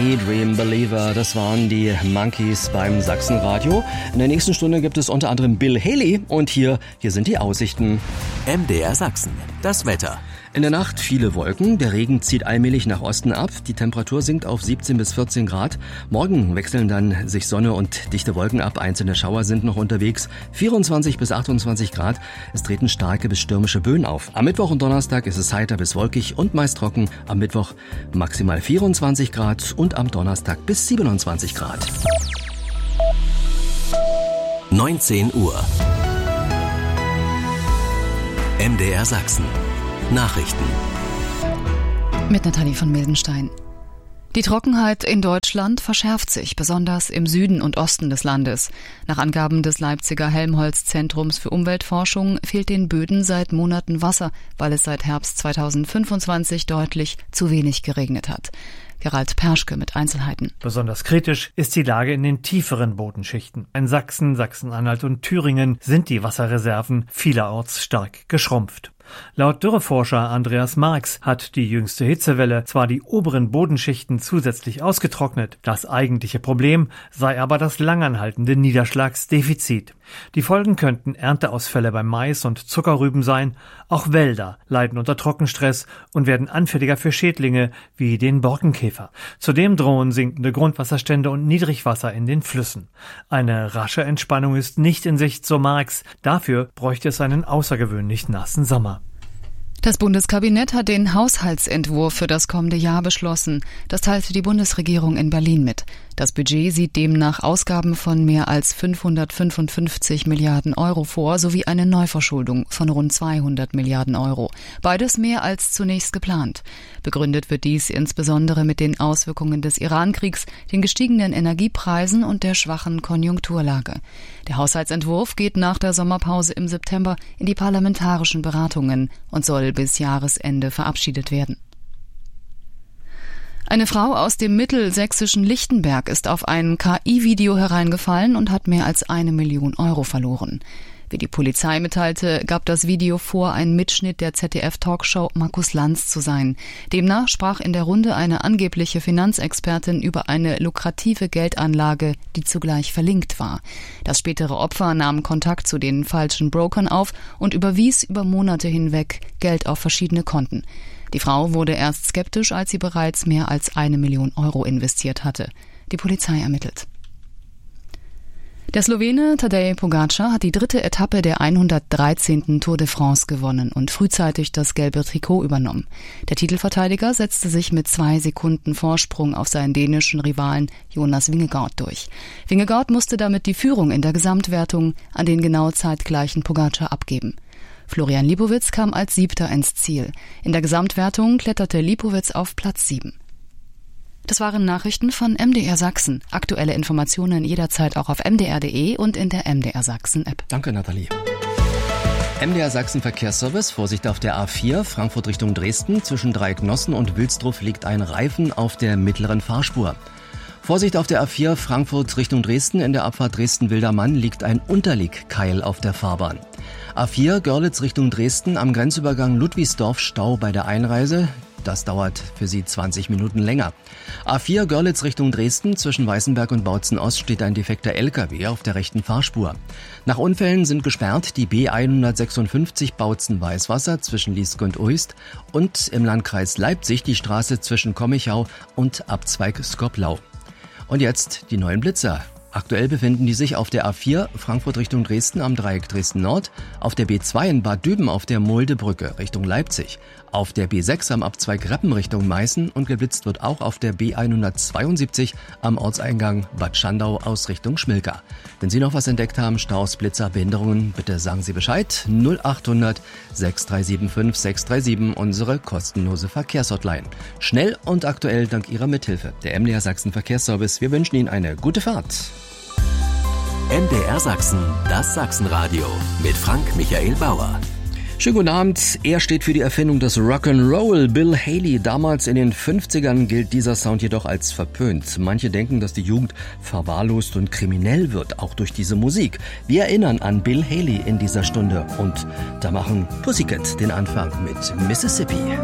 Daydream Believer, das waren die Monkeys beim Sachsenradio. In der nächsten Stunde gibt es unter anderem Bill Haley und hier sind die Aussichten. MDR Sachsen, das Wetter. In der Nacht viele Wolken, der Regen zieht allmählich nach Osten ab, die Temperatur sinkt auf 17 bis 14 Grad. Morgen wechseln dann sich Sonne und dichte Wolken ab, einzelne Schauer sind noch unterwegs, 24 bis 28 Grad. Es treten starke bis stürmische Böen auf. Am Mittwoch und Donnerstag ist es heiter bis wolkig und meist trocken. Am Mittwoch maximal 24 Grad und am Donnerstag bis 27 Grad. 19 Uhr. MDR Sachsen. Nachrichten. Mit Nathalie von Mildenstein. Die Trockenheit in Deutschland verschärft sich, besonders im Süden und Osten des Landes. Nach Angaben des Leipziger Helmholtz-Zentrums für Umweltforschung fehlt den Böden seit Monaten Wasser, weil es seit Herbst 2025 deutlich zu wenig geregnet hat. Gerald Perschke mit Einzelheiten. Besonders kritisch ist die Lage in den tieferen Bodenschichten. In Sachsen, Sachsen-Anhalt und Thüringen sind die Wasserreserven vielerorts stark geschrumpft. Laut Dürreforscher Andreas Marx hat die jüngste Hitzewelle zwar die oberen Bodenschichten zusätzlich ausgetrocknet, das eigentliche Problem sei aber das langanhaltende Niederschlagsdefizit. Die Folgen könnten Ernteausfälle beim Mais und Zuckerrüben sein. Auch Wälder leiden unter Trockenstress und werden anfälliger für Schädlinge wie den Borkenkäfer. Zudem drohen sinkende Grundwasserstände und Niedrigwasser in den Flüssen. Eine rasche Entspannung ist nicht in Sicht, so Marx. Dafür bräuchte es einen außergewöhnlich nassen Sommer. Das Bundeskabinett hat den Haushaltsentwurf für das kommende Jahr beschlossen. Das teilte die Bundesregierung in Berlin mit. Das Budget sieht demnach Ausgaben von mehr als 555 Milliarden Euro vor, sowie eine Neuverschuldung von rund 200 Milliarden Euro. Beides mehr als zunächst geplant. Begründet wird dies insbesondere mit den Auswirkungen des Iran-Kriegs, den gestiegenen Energiepreisen und der schwachen Konjunkturlage. Der Haushaltsentwurf geht nach der Sommerpause im September in die parlamentarischen Beratungen und soll bis Jahresende verabschiedet werden. Eine Frau aus dem mittelsächsischen Lichtenberg ist auf ein KI-Video hereingefallen und hat mehr als 1 Million Euro verloren. Wie die Polizei mitteilte, gab das Video vor, ein Mitschnitt der ZDF-Talkshow Markus Lanz zu sein. Demnach sprach in der Runde eine angebliche Finanzexpertin über eine lukrative Geldanlage, die zugleich verlinkt war. Das spätere Opfer nahm Kontakt zu den falschen Brokern auf und überwies über Monate hinweg Geld auf verschiedene Konten. Die Frau wurde erst skeptisch, als sie bereits mehr als 1 Million Euro investiert hatte. Die Polizei ermittelt. Der Slowene Tadej Pogačar hat die 3. Etappe der 113. Tour de France gewonnen und frühzeitig das gelbe Trikot übernommen. Der Titelverteidiger setzte sich mit 2 Sekunden Vorsprung auf seinen dänischen Rivalen Jonas Vingegaard durch. Vingegaard musste damit die Führung in der Gesamtwertung an den genau zeitgleichen Pogačar abgeben. Florian Lipowitz kam als 7. ins Ziel. In der Gesamtwertung kletterte Lipowitz auf Platz 7. Das waren Nachrichten von MDR Sachsen. Aktuelle Informationen jederzeit auch auf mdr.de und in der MDR Sachsen App. Danke, Nathalie. MDR Sachsen Verkehrsservice. Vorsicht auf der A4, Frankfurt Richtung Dresden. Zwischen Dreiecknossen und Wilsdruf liegt ein Reifen auf der mittleren Fahrspur. Vorsicht auf der A4, Frankfurt Richtung Dresden. In der Abfahrt Dresden-Wildermann liegt ein Unterlegkeil auf der Fahrbahn. A4, Görlitz Richtung Dresden. Am Grenzübergang Ludwigsdorf Stau bei der Einreise. Das dauert für Sie 20 Minuten länger. A4 Görlitz Richtung Dresden. Zwischen Weißenberg und Bautzen-Ost steht ein defekter LKW auf der rechten Fahrspur. Nach Unfällen sind gesperrt die B156 Bautzen-Weißwasser zwischen Lieske und Uist und im Landkreis Leipzig die Straße zwischen Kommichau und Abzweig Skoplau. Und jetzt die neuen Blitzer. Aktuell befinden die sich auf der A4 Frankfurt Richtung Dresden am Dreieck Dresden-Nord, auf der B2 in Bad Düben auf der Muldebrücke Richtung Leipzig, auf der B6 am Abzweig Reppen Richtung Meißen und geblitzt wird auch auf der B172 am Ortseingang Bad Schandau aus Richtung Schmilka. Wenn Sie noch was entdeckt haben, Staus, Blitzer, Behinderungen, bitte sagen Sie Bescheid. 0800 6375 637, unsere kostenlose Verkehrshotline. Schnell und aktuell dank Ihrer Mithilfe. Der MDR Sachsen Verkehrsservice. Wir wünschen Ihnen eine gute Fahrt. MDR Sachsen, das Sachsenradio mit Frank Michael Bauer. Schönen guten Abend. Er steht für die Erfindung des Rock'n'Roll. Bill Haley. Damals in den 50ern gilt dieser Sound jedoch als verpönt. Manche denken, dass die Jugend verwahrlost und kriminell wird, auch durch diese Musik. Wir erinnern an Bill Haley in dieser Stunde. Und da machen Pussycat den Anfang mit Mississippi.